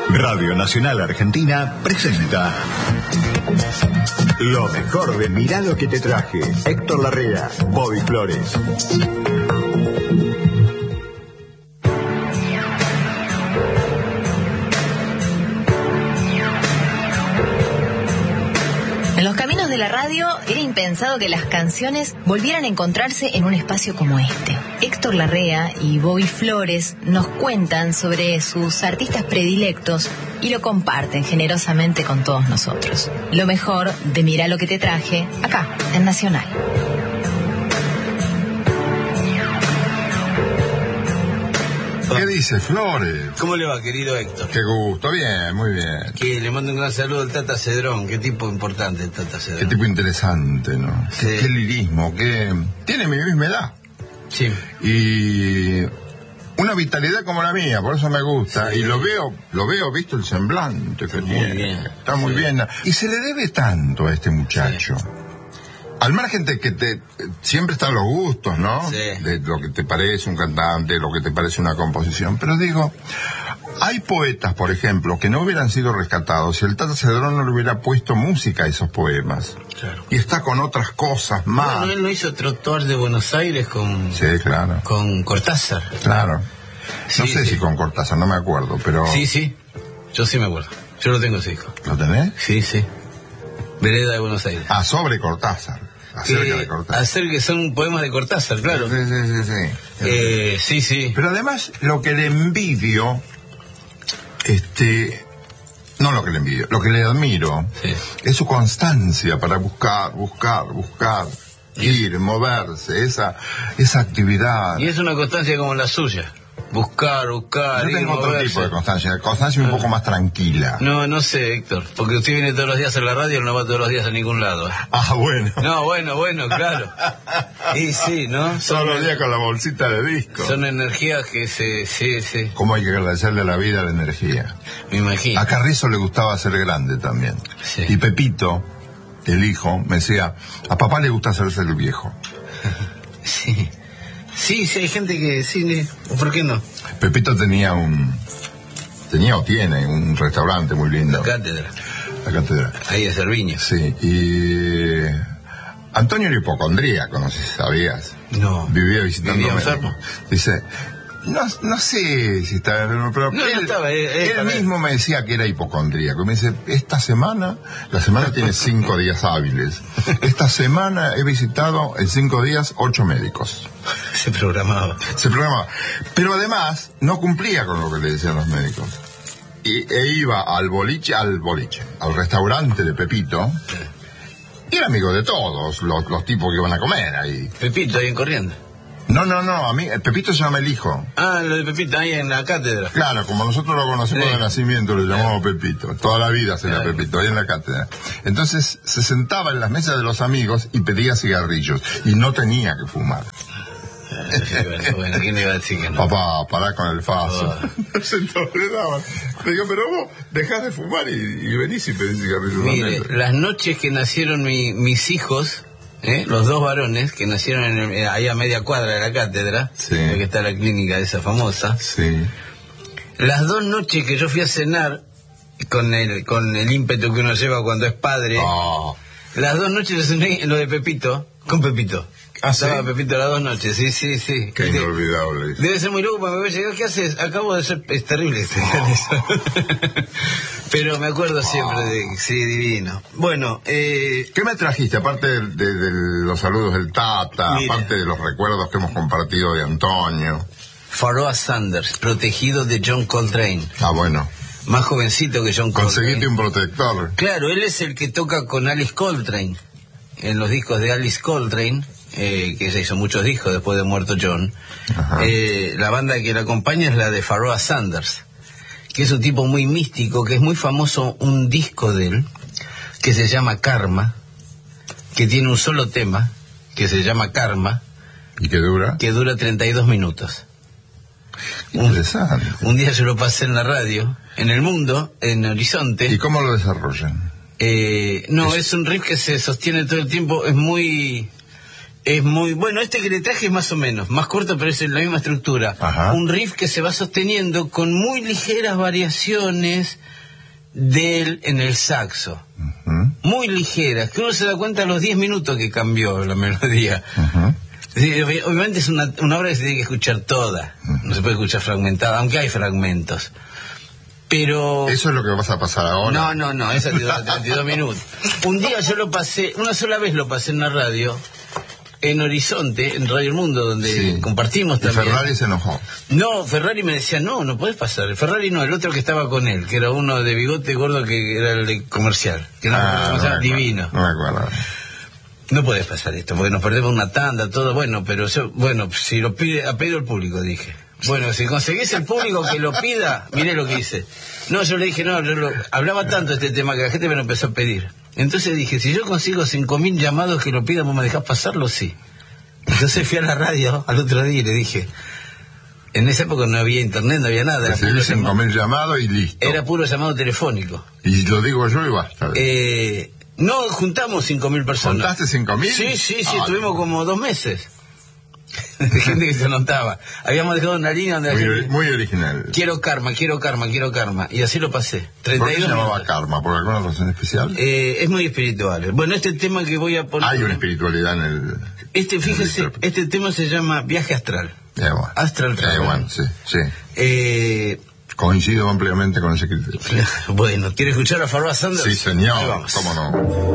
Radio Nacional Argentina presenta lo mejor de Mirá lo que te traje. Héctor Larrea, Bobby Flores. En los caminos de la radio era impensado que las canciones volvieran a encontrarse en un espacio como este. Héctor Larrea y Bobby Flores nos cuentan sobre sus artistas predilectos y lo comparten generosamente con todos nosotros. Lo mejor de Mirá lo que te traje, acá, en Nacional. ¿Qué dice Flores? ¿Cómo le va, querido Héctor? Qué gusto, bien, muy bien. Que le mando un gran saludo al Tata Cedrón. Qué tipo importante el Tata Cedrón. Qué tipo interesante, ¿no? Sí. Qué lirismo, que tiene mi misma edad. Sí. Y una vitalidad como la mía, por eso me gusta. Sí. Y lo veo, visto el semblante que Muy tiene. bien. Está muy Sí. bien. Y se le debe tanto a este muchacho. Sí. Al margen de que siempre están los gustos, ¿no? Sí. De lo que te parece un cantante, lo que te parece una composición. Pero digo, hay poetas, por ejemplo, que no hubieran sido rescatados si el Tata Cedrón no le hubiera puesto música a esos poemas. Claro. Y está con otras cosas más. Bueno, él no hizo Trottoir de Buenos Aires con... Sí, claro. Con Cortázar. Claro. No Sí, sé sí. si con Cortázar, no me acuerdo, pero... Sí. Yo sí me acuerdo. Yo lo tengo ese disco. ¿Lo tenés? Sí. Vereda de Buenos Aires. Ah, sobre Cortázar. Acerca de Cortázar. Hacer que son poemas de Cortázar, claro. Sí. Sí. Pero además, lo que le envidio, no lo que le envidio, lo que le admiro, Sí. es su constancia para buscar, ir, moverse, esa actividad. Y es una constancia como la suya. Buscar, Yo ir, tengo otro moverse. tipo de constancia un poco más tranquila. No sé, Héctor, porque usted viene todos los días a la radio y no va todos los días a ningún lado. Ah, bueno. No, bueno, claro. Y sí, ¿no? Todos los días con la bolsita de disco. Son energías que sí, ¿Cómo hay que agradecerle a la vida la energía? me imagino. A Carrizo le gustaba ser grande también. Sí. Y Pepito, el hijo, me decía, a papá le gusta hacerse el viejo. Sí, hay gente que sí, ¿por qué no? Pepito tenía o tiene un restaurante muy lindo. La cátedra, La catedral. ahí de Cerviño. Sí, y Antonio era hipocondríaco, no sé si sabías. No. Vivía visitando ¿Vivía médicos. enfermo? Dice, no sé si estaba enfermo, pero No, él, no estaba, él mismo me decía que era hipocondríaco. Y me dice, la semana tiene 5 días hábiles. Esta semana he visitado en 5 días 8 médicos. Se programaba. Pero además no cumplía con lo que le decían los médicos. E iba al restaurante de Pepito. Y era amigo de todos los tipos que iban a comer ahí. Pepito, ahí en Corrientes. No, a mí, Pepito se llama el hijo. Ah, lo de Pepito, ahí en la cátedra. Claro, como nosotros lo conocemos Sí. de nacimiento, lo llamamos Pepito. Toda la vida será Claro. Pepito, ahí en la cátedra. Entonces se sentaba en las mesas de los amigos y pedía cigarrillos. Y no tenía que fumar. Bueno, ¿quién le iba a decir que no? Papá, pará con el faso. Oh. Se entornaban. Le digo, pero vos dejás de fumar y venís y pedís cigarrillos. Mire, las noches que nacieron mis hijos, los dos varones que nacieron ahí a media cuadra de la cátedra, Sí. que está la clínica esa famosa, Sí. las 2 noches que yo fui a cenar con el ímpetu que uno lleva cuando es padre, Oh. las 2 noches lo cené en lo de Pepito, con Pepito. ¿Ah, sí? Estaba Pepito las 2 noches, sí. Qué inolvidable. Debe ser muy loco para me llegar. ¿Qué haces? Acabo de ser... Es terrible este Pero me acuerdo siempre de... Sí, divino. Bueno, ¿Qué me trajiste? Aparte de los saludos del Tata, Mira. aparte de los recuerdos que hemos compartido de Antonio. Pharoah Sanders, protegido de John Coltrane. Ah, bueno. Más jovencito que John Coltrane. Conseguiste un protector. Claro, él es el que toca con Alice Coltrane. En los discos de Alice Coltrane, que se hizo muchos discos después de muerto John. Ajá. La banda que le acompaña es la de Pharoah Sanders, que es un tipo muy místico, que es muy famoso un disco de él, que se llama Karma, que tiene un solo tema, que se llama Karma, ¿Y qué dura? que dura 32 minutos. Interesante. Un día yo lo pasé en la radio, en El Mundo, en Horizonte. ¿Y cómo lo desarrollan? No, es un riff que se sostiene todo el tiempo, es muy Es muy bueno. Este que le traje es más o menos, más corto, pero es en la misma estructura. Ajá. Un riff que se va sosteniendo con muy ligeras variaciones de él en el saxo. Muy ligeras, que uno se da cuenta a los 10 minutos que cambió la melodía. Obviamente es una obra que se tiene que escuchar toda, no se puede escuchar fragmentada, aunque hay fragmentos. Pero... ¿Eso es lo que vas a pasar ahora? No, esa te dura 32 minutos. Un día yo lo pasé, una sola vez lo pasé en la radio, en Horizonte, en Radio El Mundo, donde compartimos también. ¿Y Ferrari se enojó? No, Ferrari me decía, no podés pasar. Ferrari no, el otro que estaba con él, que era uno de bigote gordo, que era el de comercial, que era divino. No me acuerdo. No podés pasar esto, porque nos perdemos una tanda, todo, pero si lo pide, a pedido el público, dije. Bueno, si conseguís el público que lo pida, miré lo que hice. No, yo le dije, hablaba tanto de este tema que la gente me lo empezó a pedir. Entonces dije, si yo consigo 5.000 llamados que lo pidan, ¿vos me dejás pasarlo? Sí. Entonces fui a la radio al otro día y le dije, en esa época no había internet, no había nada. Recibí 5.000 llamados y listo. Era puro llamado telefónico. Y lo digo yo y basta. No, juntamos 5.000 personas. ¿Contaste 5.000? Sí, estuvimos como 2 meses. De gente que se notaba. Habíamos dejado una línea donde muy original. Quiero karma. Y así lo pasé. 32 ¿Por qué se llamaba minutos. Karma? ¿Por alguna razón especial? Es muy espiritual. Bueno, este tema que voy a poner... Hay una espiritualidad en el... Fíjese, este tema se llama Viaje Astral. Bueno. Astral Travel. Bueno, sí. Coincido ampliamente con ese criterio. Bueno, ¿quiere escuchar a Pharoah Sanders? Sí, señor. Ahí vamos. ¿Cómo no?